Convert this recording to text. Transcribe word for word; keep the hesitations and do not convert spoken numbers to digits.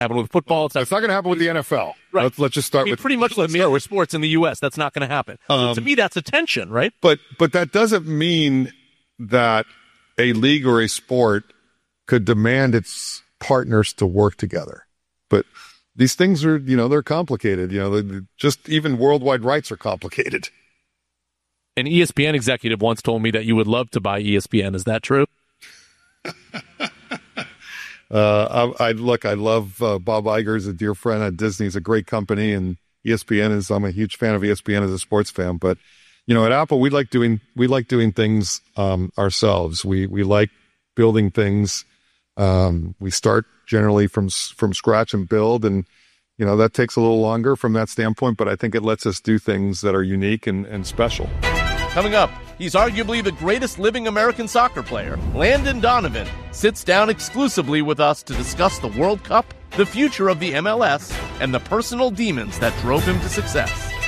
happen with football. It's not, it's not going to happen with the N F L. Right. Let's, let's just start I mean, with pretty much like with sports in the U S. That's not going to happen. Um, to me, that's attention, right? But but that doesn't mean that a league or a sport could demand its partners to work together. But these things are, you know, they're complicated. You know, they're, just even worldwide rights are complicated. An E S P N executive once told me that you would love to buy E S P N. Is that true? uh, I, I look. I love uh, Bob Iger is a dear friend at Disney. He's a great company, and E S P N is. I'm a huge fan of E S P N as a sports fan. But you know, at Apple, we like doing we like doing things um, ourselves. We we like building things. Um, we start generally from from scratch and build, and you know that takes a little longer from that standpoint. But I think it lets us do things that are unique and, and special. Coming up, he's arguably the greatest living American soccer player. Landon Donovan sits down exclusively with us to discuss the World Cup, the future of the M L S, and the personal demons that drove him to success.